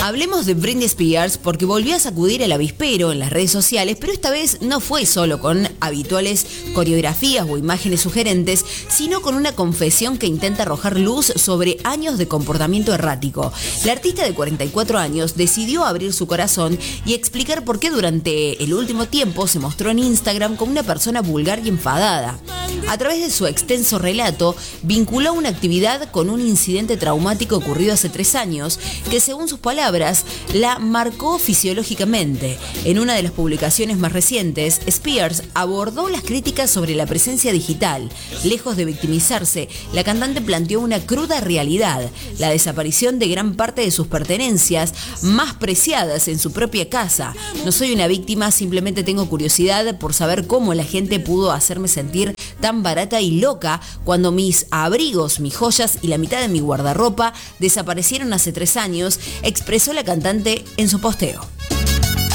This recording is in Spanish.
Hablemos de Britney Spears porque volvió a sacudir el avispero en las redes sociales, pero esta vez no fue solo con habituales coreografías o imágenes sugerentes, sino con una confesión que intenta arrojar luz sobre años de comportamiento errático. La artista de 44 años decidió abrir su corazón y explicar por qué durante el último tiempo se mostró en Instagram como una persona vulgar y enfadada. A través de su extenso relato, vinculó una actividad con un incidente traumático ocurrido hace 3 años, que según sus palabras, la marcó fisiológicamente. En una de las publicaciones más recientes, Spears abordó las críticas sobre la presencia digital. Lejos de victimizarse, la cantante planteó una cruda realidad: la desaparición de gran parte de sus pertenencias más preciadas en su propia casa. No soy una víctima, simplemente tengo curiosidad por saber cómo la gente pudo hacerme sentir tan barata y loca cuando mis abrigos, mis joyas y la mitad de mi guardarropa desaparecieron hace 3 años, expresó la cantante en su posteo.